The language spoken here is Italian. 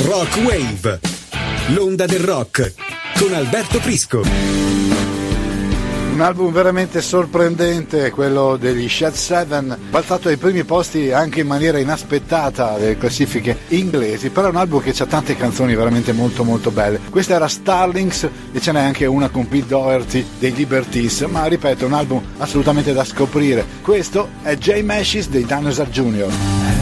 Rock Wave, l'onda del rock, con Alberto Prisco. Un album veramente sorprendente, quello degli Shed Seven, balzato ai primi posti anche in maniera inaspettata delle classifiche inglesi, però è un album che ha tante canzoni veramente molto molto belle. Questa era Starlings e ce n'è anche una con Pete Doherty dei Liberties, ma ripeto, è un album assolutamente da scoprire. Questo è Jay Mascis dei Dinosaur Jr.